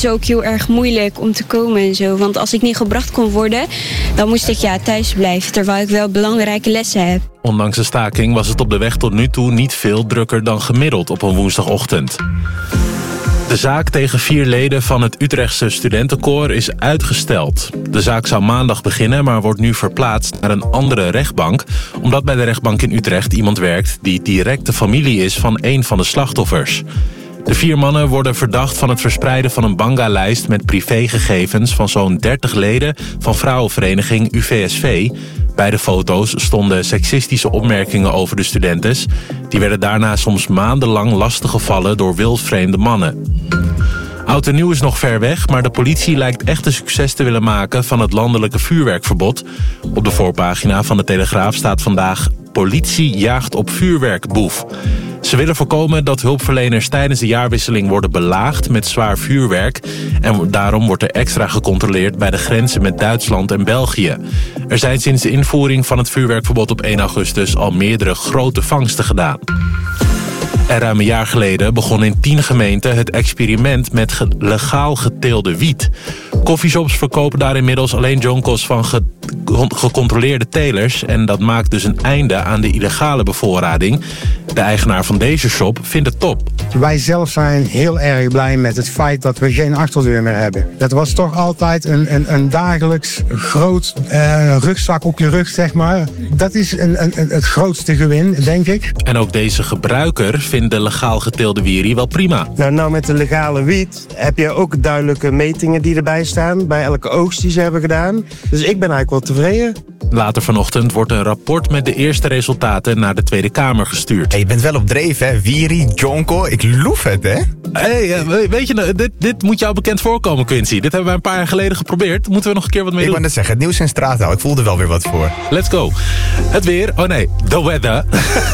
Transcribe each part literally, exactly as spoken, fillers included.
ze ook heel erg moeilijk om te komen en zo. Want als ik niet gebracht kon worden, dan moest ik ja, thuis blijven. Terwijl ik wel belangrijke lessen heb. Ondanks de staking was het op de weg tot nu toe niet veel drukker dan gemiddeld op een woensdagochtend. De zaak tegen vier leden van het Utrechtse studentenkoor is uitgesteld. De zaak zou maandag beginnen, maar wordt nu verplaatst naar een andere rechtbank, omdat bij de rechtbank in Utrecht iemand werkt die direct de familie is van een van de slachtoffers. De vier mannen worden verdacht van het verspreiden van een banga-lijst met privégegevens van zo'n dertig leden van vrouwenvereniging U V S V. Bij de foto's stonden seksistische opmerkingen over de studentes. Die werden daarna soms maandenlang lastiggevallen door wildvreemde mannen. Oud en nieuw is nog ver weg, maar de politie lijkt echt een succes te willen maken van het landelijke vuurwerkverbod. Op de voorpagina van de Telegraaf staat vandaag: politie jaagt op vuurwerkboef. Ze willen voorkomen dat hulpverleners tijdens de jaarwisseling worden belaagd met zwaar vuurwerk. En daarom wordt er extra gecontroleerd bij de grenzen met Duitsland en België. Er zijn sinds de invoering van het vuurwerkverbod op één augustus al meerdere grote vangsten gedaan. En ruim een jaar geleden begon in tien gemeenten het experiment met ge- legaal geteelde wiet. Coffeeshops verkopen daar inmiddels alleen jonkos van ge- gecontroleerde telers. En dat maakt dus een einde aan de illegale bevoorrading. De eigenaar van deze shop vindt het top. Wij zelf zijn heel erg blij met het feit dat we geen achterdeur meer hebben. Dat was toch altijd een, een, een dagelijks groot uh, rugzak op je rug, zeg maar. Dat is een, een, een, het grootste gewin, denk ik. En ook deze gebruiker vindt de legaal geteelde wierie wel prima. Nou, nou, met de legale wiet heb je ook duidelijke metingen die erbij staan. Bij elke oogst die ze hebben gedaan. Dus ik ben eigenlijk wel tevreden. Later vanochtend wordt een rapport met de eerste resultaten naar de Tweede Kamer gestuurd. Hey, je bent wel op dreef, hè? Wierie, jonko, ik loef het, hè? Hey, weet je, dit, dit moet jou bekend voorkomen, Quincy. Dit hebben wij een paar jaar geleden geprobeerd. Moeten we nog een keer wat mee ik doen? Ik wou net zeggen, het nieuws in straattaal. Ik voelde wel weer wat voor. Let's go. Het weer. Oh nee, the weather.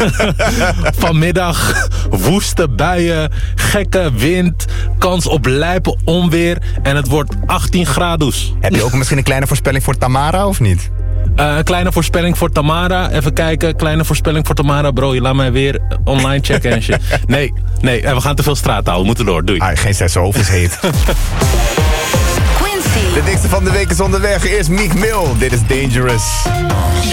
Vanmiddag woeste buien, gekke wind, kans op lijpe onweer en het wordt achttien graden. Heb je ook misschien een kleine voorspelling voor Tamara of niet? Uh, een kleine voorspelling voor Tamara. Even kijken, kleine voorspelling voor Tamara. Bro, je laat mij weer online checken en shit. Nee, nee, we gaan te veel straattaal. We moeten door, doei. Ah, geen stress, hoofd is heet. Quincy. De dikste van de week is onderweg. Eerst Meek Mill. Dit is Dangerous.